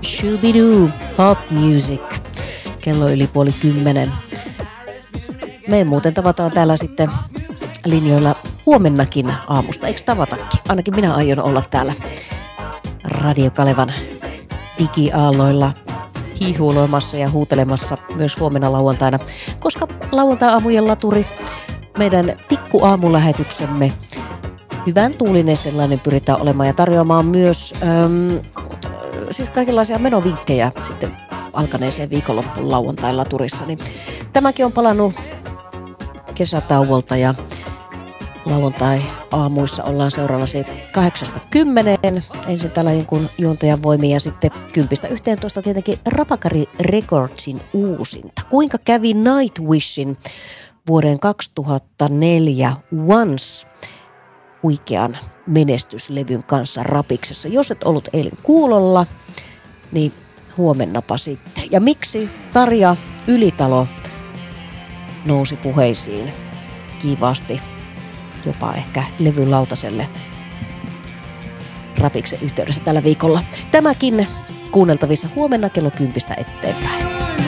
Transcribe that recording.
Shoo-be-doo, pop music. Kello yli 9:30. Me muuten tavataan täällä sitten linjoilla huomennakin aamusta. Eikö tavatakin? Ainakin minä aion olla täällä Radio Kalevan digiaalloilla hiihuilemassa ja huutelemassa myös huomenna lauantaina, koska lauantai-aamujen laturi, meidän pikkuaamulähetyksemme, hyvän tuulinen sellainen pyritään olemaan ja tarjoamaan myös siis kaikenlaisia menovinkkejä sitten alkaneeseen viikonloppuun lauantai-laturissa. Niin tämäkin on palannut kesätauolta ja lauantai-aamuissa ollaan seuraavasi 8-10. Ensin täällä jonkun juontajan voimin ja sitten 10-11 tietenkin Rapakari Recordsin uusinta. Kuinka kävi Nightwishin vuoden 2004 Once huikean menestyslevyn kanssa Rapiksessa? Jos et ollut eilen kuulolla, niin huomennapa sitten. Ja miksi Tarja Ylitalo nousi puheisiin kivasti, jopa ehkä levyn lautaselle Rapiksen yhteydessä tällä viikolla. Tämäkin kuunneltavissa huomenna kello 10 eteenpäin.